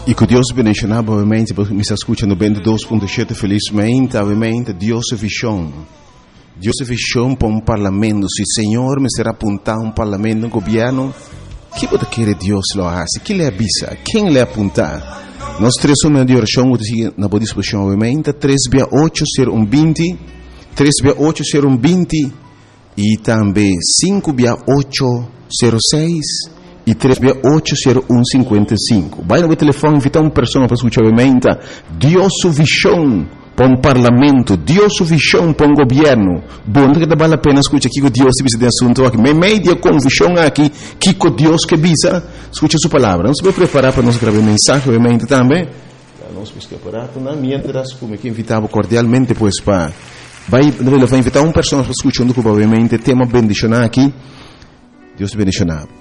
E que Deus bendiga, obviamente, porque me está escutando 22.7 felizmente, obviamente, Deus é visão. Deus é visão para parlamento. Se o Senhor me será apontar parlamento, governo, que pode querer Deus lo hace? Que lhe avisa? Quem lhe apontar? Nós três somos de oração, na boa disposição, obviamente, 3680120, 3680120 e também 56806 e 3680155. Vai no telefone, invitar uma pessoa para escutar, obviamente, Deus é visão para parlamento, Deus é visão para governo. Bom, que vale a pena escutar aqui que Deus se de assunto aqui. Me media com visão aqui, que Deus que visa, escuta sua palavra. Nós vamos preparar para nós gravar mensagem, obviamente, também. Nós vamos preparar, mientras, como que invitava cordialmente, pois, para... Vai invitar uma pessoa para escutar, obviamente, tema bendicionar aqui. Deus te bendicionar.